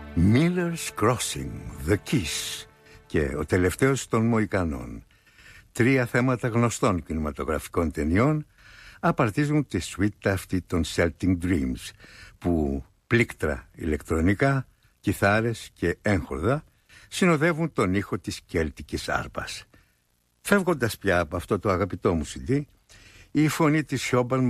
Miller's Crossing, The Kiss και ο τελευταίος των Μοϊκανών. Τρία θέματα γνωστών κινηματογραφικών ταινιών απαρτίζουν τη σουίτα αυτή των Celtic Dreams, που πλήκτρα ηλεκτρονικά, κιθάρες και έγχορδα συνοδεύουν τον ήχο της κέλτικης άρπας. Φεύγοντας πια από αυτό το αγαπητό μου CD, η φωνή της Siobhan